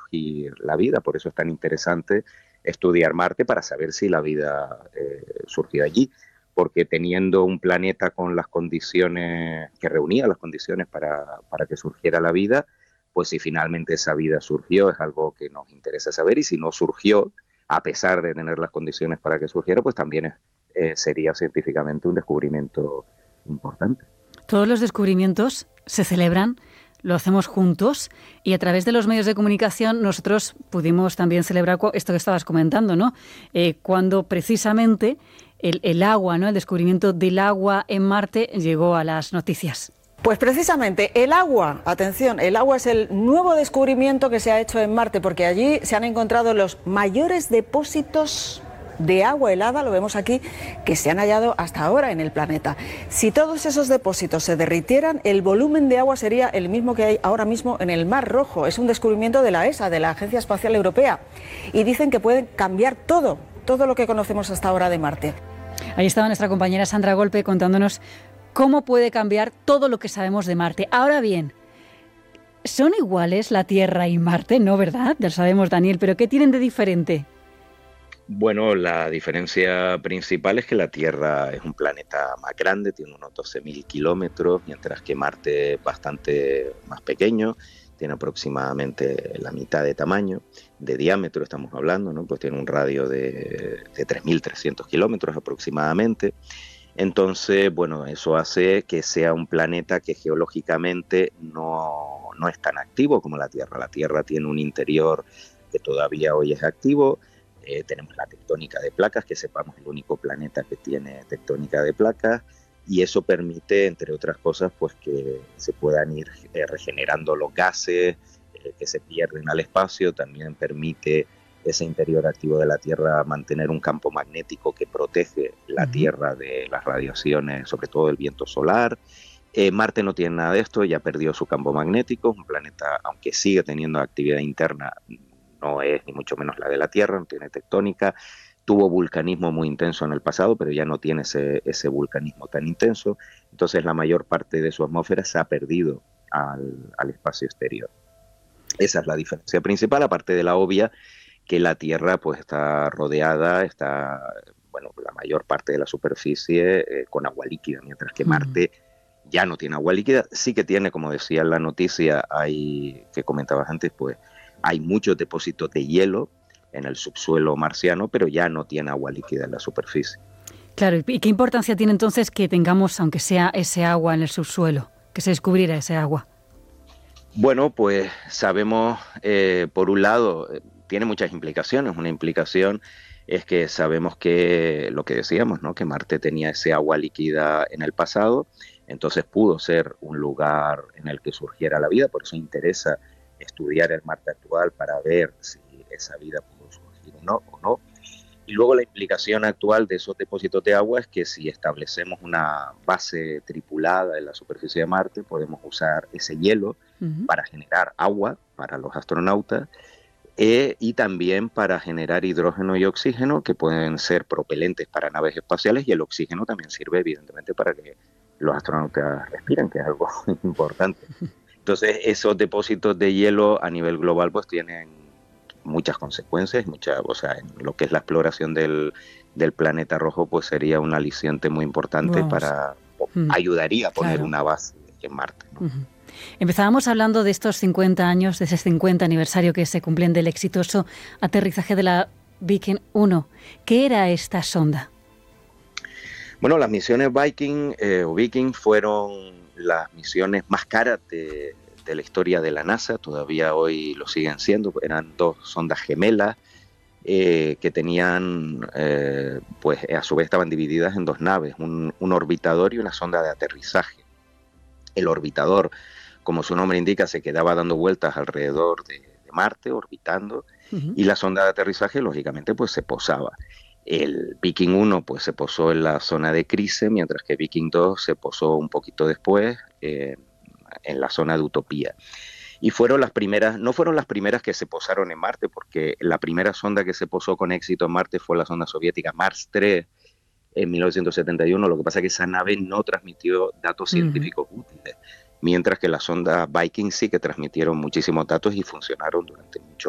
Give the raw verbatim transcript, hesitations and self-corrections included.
surgir la vida. Por eso es tan interesante estudiar Marte para saber si la vida eh, surgió allí, porque teniendo un planeta con las condiciones, que reunía las condiciones para, para que surgiera la vida, pues si finalmente esa vida surgió es algo que nos interesa saber, y si no surgió, a pesar de tener las condiciones para que surgiera, pues también es, eh, sería científicamente un descubrimiento importante. Todos los descubrimientos se celebran, lo hacemos juntos, y a través de los medios de comunicación nosotros pudimos también celebrar esto que estabas comentando, ¿no? Eh, cuando precisamente el, el agua, ¿no? El descubrimiento del agua en Marte llegó a las noticias. Pues precisamente el agua, atención, el agua es el nuevo descubrimiento que se ha hecho en Marte, porque allí se han encontrado los mayores depósitos de agua helada, lo vemos aquí, que se han hallado hasta ahora en el planeta. Si todos esos depósitos se derritieran, el volumen de agua sería el mismo que hay ahora mismo en el Mar Rojo. Es un descubrimiento de la E S A, de la Agencia Espacial Europea, y dicen que pueden cambiar todo, todo lo que conocemos hasta ahora de Marte. Ahí estaba nuestra compañera Sandra Golpe contándonos cómo puede cambiar todo lo que sabemos de Marte. Ahora bien, ¿son iguales la Tierra y Marte? No, ¿verdad? Ya lo sabemos, Daniel, pero ¿qué tienen de diferente? Bueno, la diferencia principal es que la Tierra es un planeta más grande, tiene unos doce mil kilómetros, mientras que Marte es bastante más pequeño, tiene aproximadamente la mitad de tamaño, de diámetro estamos hablando, ¿no? Pues tiene un radio de, de tres mil trescientos kilómetros aproximadamente. Entonces, bueno, eso hace que sea un planeta que geológicamente no, no es tan activo como la Tierra. La Tierra tiene un interior que todavía hoy es activo. Eh, tenemos la tectónica de placas, que sepamos el único planeta que tiene tectónica de placas, y eso permite, entre otras cosas, pues que se puedan ir eh, regenerando los gases eh, que se pierden al espacio. También permite ese interior activo de la Tierra mantener un campo magnético que protege la uh-huh. Tierra de las radiaciones, sobre todo del viento solar. Eh, Marte no tiene nada de esto, ya perdió su campo magnético, es un planeta, aunque sigue teniendo actividad interna, no es ni mucho menos la de la Tierra, no tiene tectónica, tuvo vulcanismo muy intenso en el pasado, pero ya no tiene ese, ese vulcanismo tan intenso, entonces la mayor parte de su atmósfera se ha perdido al, al espacio exterior. Esa es la diferencia principal, aparte de la obvia, que la Tierra pues está rodeada, está, bueno, la mayor parte de la superficie eh, con agua líquida, mientras que Marte ya no tiene agua líquida. Sí que tiene, como decía en la noticia, hay, que comentabas antes, pues hay muchos depósitos de hielo en el subsuelo marciano, pero ya no tiene agua líquida en la superficie. Claro, ¿y qué importancia tiene entonces que tengamos, aunque sea ese agua en el subsuelo, que se descubriera ese agua? Bueno, pues sabemos, eh, por un lado, tiene muchas implicaciones. Una implicación es que sabemos que, lo que decíamos, ¿no? Que Marte tenía ese agua líquida en el pasado, entonces pudo ser un lugar en el que surgiera la vida, por eso interesa estudiar el Marte actual para ver si esa vida pudo surgir o no, o no. Y luego la implicación actual de esos depósitos de agua es que si establecemos una base tripulada en la superficie de Marte, podemos usar ese hielo uh-huh. para generar agua para los astronautas eh, y también para generar hidrógeno y oxígeno, que pueden ser propelentes para naves espaciales, y el oxígeno también sirve evidentemente para que los astronautas respiren, que es algo importante. Entonces esos depósitos de hielo a nivel global pues tienen muchas consecuencias, mucha, o sea, en lo que es la exploración del, del planeta rojo, pues sería un aliciente muy importante Vamos. para, uh-huh. ayudaría a poner claro. una base en Marte, ¿no? Uh-huh. Empezábamos hablando de estos cincuenta años, de ese cincuenta aniversario que se cumplen del exitoso aterrizaje de la Viking uno. ¿Qué era esta sonda? Bueno, las misiones Viking eh, o Viking fueron las misiones más caras de, de la historia de la NASA, todavía hoy lo siguen siendo. Eran dos sondas gemelas eh, que tenían, eh, pues a su vez estaban divididas en dos naves, un, un orbitador y una sonda de aterrizaje. El orbitador, como su nombre indica, se quedaba dando vueltas alrededor de, de Marte, orbitando, uh-huh. y la sonda de aterrizaje, lógicamente, pues se posaba. El Viking uno pues se posó en la zona de Chryse, mientras que Viking dos se posó un poquito después eh, en la zona de Utopía. Y fueron las primeras, no fueron las primeras que se posaron en Marte, porque la primera sonda que se posó con éxito en Marte fue la sonda soviética Mars tres en mil novecientos setenta y uno. Lo que pasa es que esa nave no transmitió datos científicos uh-huh. útiles, mientras que las sondas Viking sí que transmitieron muchísimos datos y funcionaron durante mucho